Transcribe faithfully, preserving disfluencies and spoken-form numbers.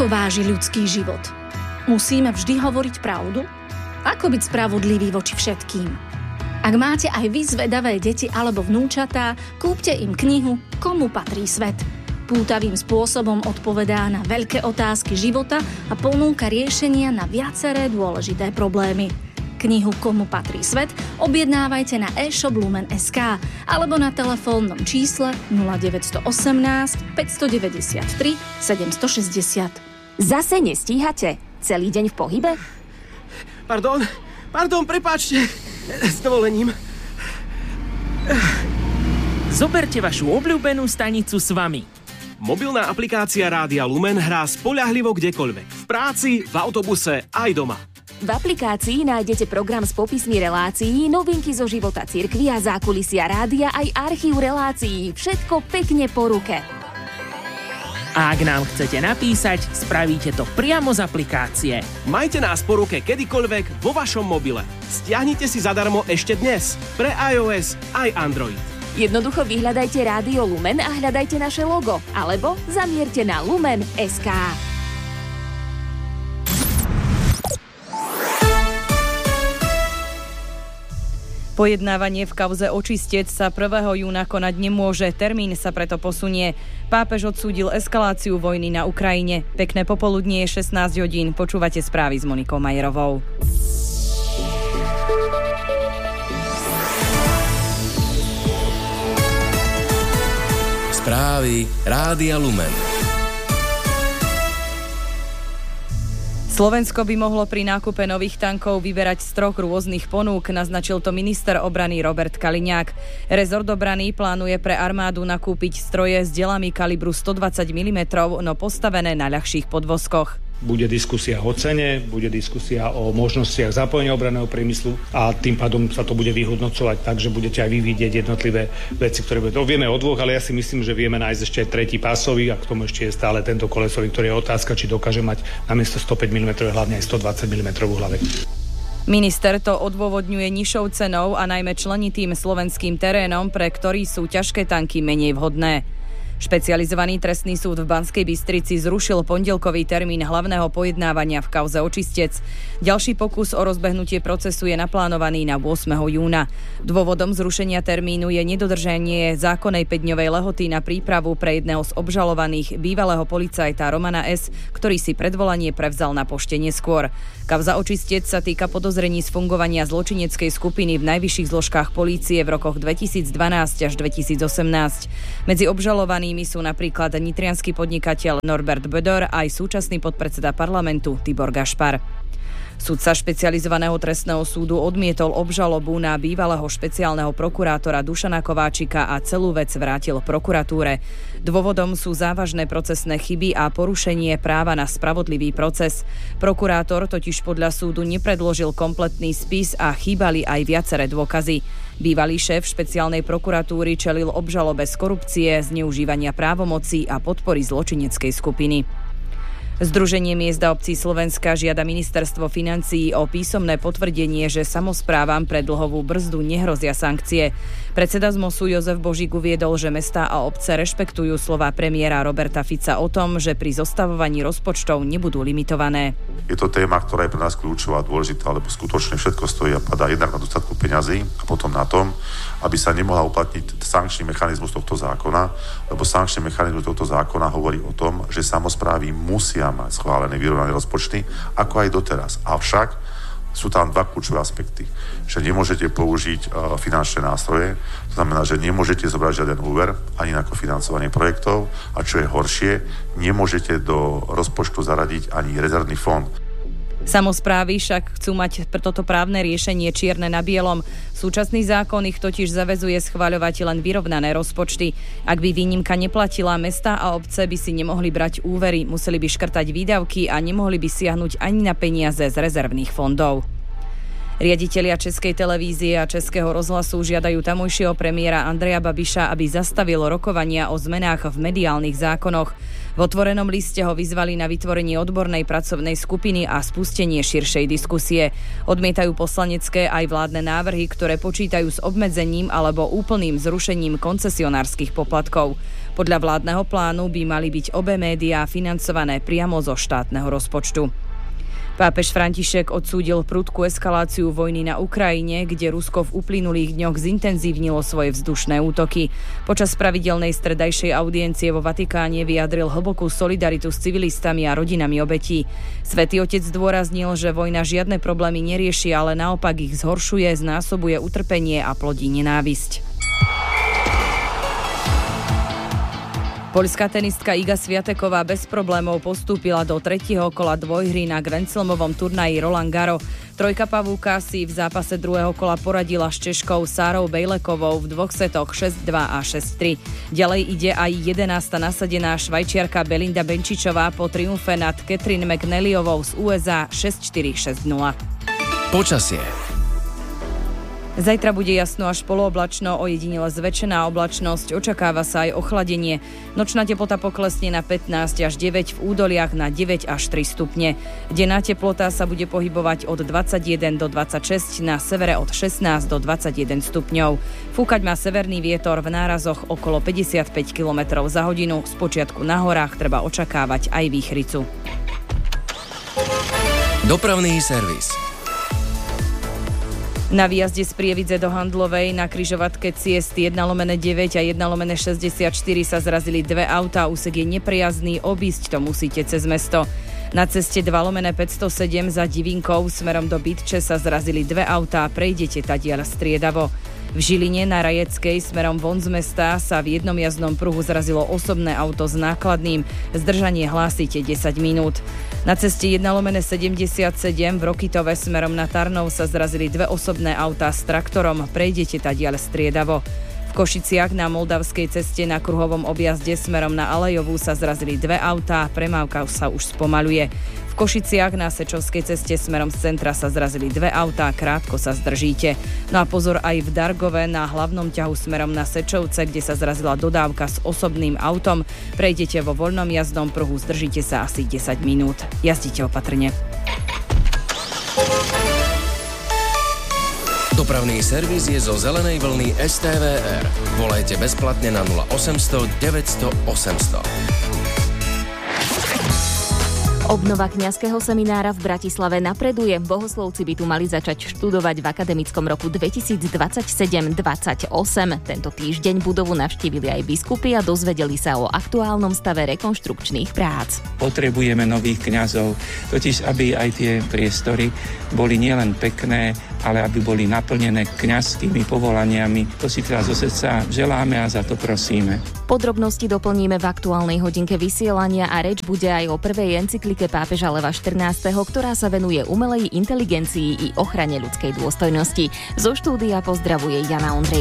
Ako váži ľudský život? Musíme vždy hovoriť pravdu? Ako byť spravodlivý voči všetkým? Ak máte aj vy zvedavé deti alebo vnúčatá, kúpte im knihu Komu patrí svet. Pútavým spôsobom odpovedá na veľké otázky života a ponúka riešenia na viaceré dôležité problémy. Knihu Komu patrí svet objednávajte na e-shop lumen bodka es ká alebo na telefónnom čísle nula deväť jeden osem, päť deväť tri, sedem šesť nula. Zase nestíhate? Celý deň v pohybe? Pardon, pardon, prepáčte. S dovolením. Zoberte vašu obľúbenú stanicu s vami. Mobilná aplikácia Rádia Lumen hrá spoľahlivo kdekoľvek. V práci, v autobuse, aj doma. V aplikácii nájdete program s popismi relácií, novinky zo života cirkvi a zákulisia rádia aj archív relácií. Všetko pekne po ruke. A ak nám chcete napísať, spravíte to priamo z aplikácie. Majte nás po ruke kedykoľvek vo vašom mobile. Stiahnite si zadarmo ešte dnes. Pre iOS aj Android. Jednoducho vyhľadajte Rádio Lumen a hľadajte naše logo. Alebo zamierte na lumen bodka es ká. Pojednávanie v kauze Očistec sa prvého júna konať nemôže, termín sa preto posunie. Pápež odsúdil eskaláciu vojny na Ukrajine. Pekné popoludnie, šestnásť hodín. Počúvate správy s Monikou Majerovou. Správy Rádia Lumen. Slovensko by mohlo pri nákupe nových tankov vyberať z troch rôznych ponúk, naznačil to minister obrany Robert Kaliňák. Rezort obrany plánuje pre armádu nakúpiť stroje s dielami kalibru stodvadsať milimetrov, no postavené na ľahších podvozkoch. Bude diskusia o cene, bude diskusia o možnostiach zapojenia obranného priemyslu a tým pádom sa to bude vyhodnocovať tak, že budete aj vy vidieť jednotlivé veci, ktoré bude. To vieme o dvoch, ale ja si myslím, že vieme nájsť ešte tretí pásový a k tomu ešte je stále tento kolesový, ktorý je otázka, či dokáže mať namiesto stopäť milimetrov hlavne aj stodvadsať milimetrov hlave. Minister to odôvodňuje nižšou cenou a najmä členitým slovenským terénom, pre ktorý sú ťažké tanky menej vhodné. Špecializovaný trestný súd v Banskej Bystrici zrušil pondelkový termín hlavného pojednávania v kauze Očistec. Ďalší pokus o rozbehnutie procesu je naplánovaný na ôsmeho júna. Dôvodom zrušenia termínu je nedodržanie zákonnej päťdňovej lehoty na prípravu pre jedného z obžalovaných, bývalého policajta Romana S., ktorý si predvolanie prevzal na pošte neskôr. Kauza Očistec sa týka podozrení z fungovania zločineckej skupiny v najvyšších zložkách polície v rokoch dvetisícdvanásť až dvetisícosemnásť. Medzi obžalovanými sú napríklad nitriansky podnikateľ Norbert Bödor aj súčasný podpredseda parlamentu Tibor Gašpar. Sudca špecializovaného trestného súdu odmietol obžalobu na bývalého špeciálneho prokurátora Dušana Kováčika a celú vec vrátil prokuratúre. Dôvodom sú závažné procesné chyby a porušenie práva na spravodlivý proces. Prokurátor totiž podľa súdu nepredložil kompletný spis a chýbali aj viaceré dôkazy. Bývalý šéf špeciálnej prokuratúry čelil obžalobe z korupcie, zneužívania právomoci a podpory zločineckej skupiny. Združenie miest a obcí Slovenska žiada ministerstvo financií o písomné potvrdenie, že samosprávam pre dlhovú brzdu nehrozia sankcie. Predseda zmosu Jozef Božík uviedol, že mestá a obce rešpektujú slová premiéra Roberta Fica o tom, že pri zostavovaní rozpočtov nebudú limitované. Je to téma, ktorá je pre nás kľúčová a dôležitá, lebo skutočne všetko stojí a padá jednak na dostatku peňazí a potom na tom, aby sa nemohla uplatniť sankčný mechanizmus tohto zákona, lebo sankčný mechanizmus tohto zákona hovorí o tom, že samosprávy musia mať schválené vyrovnané rozpočty, ako aj doteraz. Avšak sú tam dva kľúčové aspekty, že nemôžete použiť uh, finančné nástroje, to znamená, že nemôžete zobrať žiaden úver ani na kofinancovanie projektov a čo je horšie, nemôžete do rozpočtu zaradiť ani rezervný fond. Samosprávy však chcú mať toto právne riešenie čierne na bielom. Súčasný zákon ich totiž zaväzuje schvaľovať len vyrovnané rozpočty. Ak by výnimka neplatila, mestá a obce by si nemohli brať úvery, museli by škrtať výdavky a nemohli by siahnuť ani na peniaze z rezervných fondov. Riaditelia Českej televízie a Českého rozhlasu žiadajú tamojšieho premiéra Andreja Babiša, aby zastavil rokovania o zmenách v mediálnych zákonoch. V otvorenom liste ho vyzvali na vytvorenie odbornej pracovnej skupiny a spustenie širšej diskusie. Odmietajú poslanecké aj vládne návrhy, ktoré počítajú s obmedzením alebo úplným zrušením koncesionárskych poplatkov. Podľa vládneho plánu by mali byť obe médiá financované priamo zo štátneho rozpočtu. Pápež František odsúdil prudkú eskaláciu vojny na Ukrajine, kde Rusko v uplynulých dňoch zintenzívnilo svoje vzdušné útoky. Počas pravidelnej stredajšej audiencie vo Vatikáne vyjadril hlbokú solidaritu s civilistami a rodinami obetí. Svätý Otec zdôraznil, že vojna žiadne problémy nerieši, ale naopak ich zhoršuje, znásobuje utrpenie a plodí nenávisť. Poľská tenistka Iga Swiateková bez problémov postúpila do tretieho kola dvojhry na Grand Slamovom turnaji Roland Garros. Trojka pavúka si v zápase druhého kola poradila s Češkou Sárou Bejlekovou v dvoch setoch šesť dva a šesť tri. Ďalej ide aj jedenásta nasadená Švajčiarka Belinda Benčičová po triumfe nad Catherine McNallyovou z ú es á šesť štyri šesť nula. Počasie. Zajtra bude jasno až polooblačno, ojedinele zväčšená oblačnosť, očakáva sa aj ochladenie. Nočná teplota poklesne na pätnásť až deväť, v údoliach na deväť až tri stupne. Denná teplota sa bude pohybovať od dvadsaťjeden do dvadsaťšesť, na severe od šestnásť do dvadsaťjeden stupňov. Fúkať má severný vietor, v nárazoch okolo päťdesiatpäť kilometrov za hodinu. Spočiatku na horách treba očakávať aj výchricu. Dopravný servis. Na výjazde z Prievidze do Handlovej na križovatke ciest jeden lomeno deväť a jeden lomeno šesťdesiatštyri sa zrazili dve autá, úsek je neprejazdný, obísť to musíte cez mesto. Na ceste dva lomeno päťstosedem za Divinkou smerom do Bytče sa zrazili dve autá, prejdete tadiaľ striedavo. V Žiline na Rajeckej smerom von z mesta sa v jednom jazdnom pruhu zrazilo osobné auto s nákladným. Zdržanie hlásite desať minút. Na ceste jeden lomeno sedemdesiatsedem v Rokytove smerom na Tarnov sa zrazili dve osobné autá s traktorom. Prejdete tadiaľ striedavo. V Košiciach na Moldavskej ceste na kruhovom objazde smerom na Alejovú sa zrazili dve autá, premávka sa už spomaľuje. V Košiciach na Sečovskej ceste smerom z centra sa zrazili dve autá, krátko sa zdržíte. No a pozor aj v Dargove na hlavnom ťahu smerom na Sečovce, kde sa zrazila dodávka s osobným autom. Prejdete vo voľnom jazdnom pruhu, zdržíte sa asi desať minút. Jazdite opatrne. Dopravný servis je zo zelenej vlny es té vé er. Volajte bezplatne na nula osemsto deväťsto osemsto. Obnova kňazského seminára v Bratislave napreduje. Bohoslovci by tu mali začať študovať v akademickom roku dvetisícdvadsaťsedem dvadsaťosem. Tento týždeň budovu navštívili aj biskupy a dozvedeli sa o aktuálnom stave rekonštrukčných prác. Potrebujeme nových kňazov, totiž aby aj tie priestory boli nielen pekné, ale aby boli naplnené kňazskými povolaniami. To si teraz zo srdca želáme a za to prosíme. Podrobnosti doplníme v aktuálnej hodinke vysielania a reč bude aj o prvej encyklike pápeža Leva štrnásteho, ktorá sa venuje umelej inteligencii i ochrane ľudskej dôstojnosti. Zo štúdia pozdravuje Jana Ondrej.